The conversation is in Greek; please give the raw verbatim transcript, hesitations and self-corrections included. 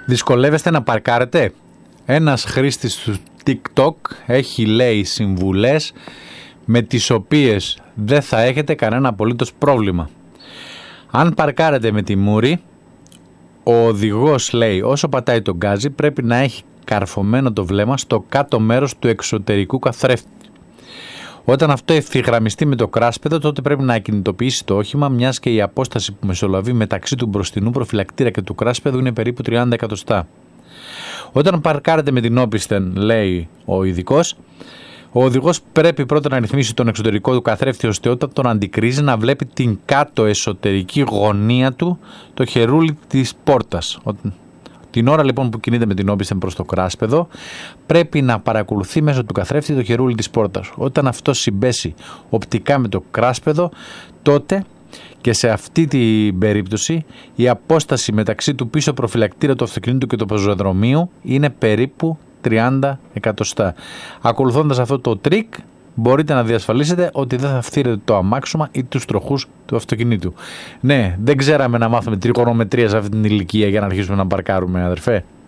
Δυσκολεύεστε να παρκάρετε? Ένας χρήστης του TikTok έχει, λέει, συμβουλές με τις οποίες δεν θα έχετε κανένα απολύτως πρόβλημα. Αν παρκάρετε με τη μούρη, ο οδηγός, λέει, όσο πατάει τον γκάζι πρέπει να έχει καρφωμένο το βλέμμα στο κάτω μέρος του εξωτερικού καθρέφτη. Όταν αυτό ευθυγραμμιστεί με το κράσπεδο, τότε πρέπει να ακινητοποιήσει το όχημα, μιας και η απόσταση που μεσολαβεί μεταξύ του μπροστινού προφυλακτήρα και του κράσπεδου είναι περίπου τριάντα εκατοστά. Όταν παρκάρετε με την όπισθεν, λέει ο ειδικός, ο οδηγός πρέπει πρώτα να ρυθμίσει τον εξωτερικό του καθρέφτη, ώστε όταν τον αντικρίζει να βλέπει την κάτω εσωτερική γωνία του, το χερούλι της πόρτας. Την ώρα λοιπόν που κινείται με την όπισθεν προς το κράσπεδο, πρέπει να παρακολουθεί μέσω του καθρέφτη το χερούλι της πόρτας. Όταν αυτό συμπέσει οπτικά με το κράσπεδο, τότε και σε αυτή την περίπτωση η απόσταση μεταξύ του πίσω προφυλακτήρα του αυτοκινήτου και του πεζοδρομίου είναι περίπου τριάντα εκατοστά. Ακολουθώντας αυτό το τρίκ, μπορείτε να διασφαλίσετε ότι δεν θα φθείρετε το αμάξωμα ή τους τροχούς του αυτοκινήτου. Ναι, δεν ξέραμε να μάθουμε τριγωνομετρία σε αυτή την ηλικία για να αρχίσουμε να παρκάρουμε, αδερφέ.